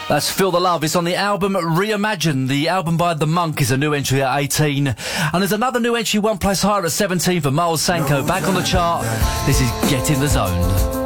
That's Feel the Love. It's on the album Reimagine. The album by The Monk is a new entry at 18. And there's another new entry one place higher at 17 for Miles Sanko. Back on the chart. This is Get in the Zone.